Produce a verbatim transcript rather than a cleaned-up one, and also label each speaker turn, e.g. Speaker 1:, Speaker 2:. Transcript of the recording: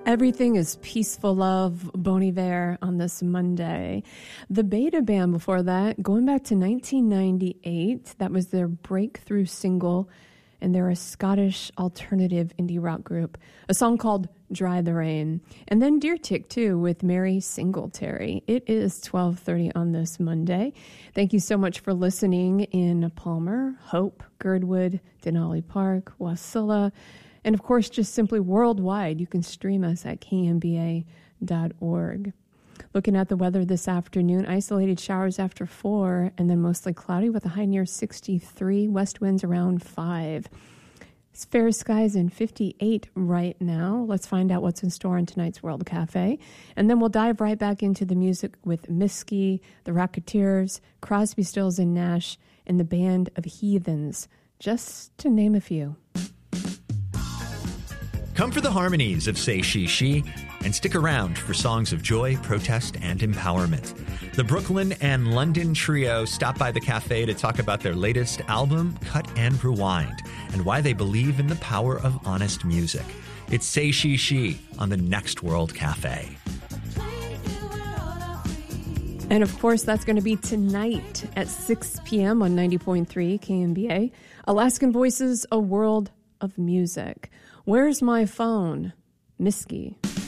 Speaker 1: Everything is peaceful love, Bon Iver on this Monday. The Beta Band before that, going back to nineteen ninety-eight, that was their breakthrough single, and they're a Scottish alternative indie rock group. A song called Dry the Rain. And then Deer Tick, too, with Mary Singletary. It is twelve thirty on this Monday. Thank you so much for listening in Palmer, Hope, Girdwood, Denali Park, Wasilla, and of course, just simply worldwide. You can stream us at K M B A dot org. Looking at the weather this afternoon, isolated showers after four, and then mostly cloudy with a high near sixty-three, west winds around five. It's fair skies and fifty-eight right now. Let's find out what's in store on tonight's World Cafe. And then we'll dive right back into the music with Miski, the Rocketeers, Crosby, Stills and Nash, and the Band of Heathens, just to name a few.
Speaker 2: Come for the harmonies of Say She She, and stick around for songs of joy, protest, and empowerment. The Brooklyn and London trio stop by the cafe to talk about their latest album, Cut and Rewind, and why they believe in the power of honest music. It's Say She She on the Next World Cafe.
Speaker 1: And of course, that's going to be tonight at six p.m. on ninety point three K M B A. Alaskan Voices, A World of Music. Where's My Phone? Miski.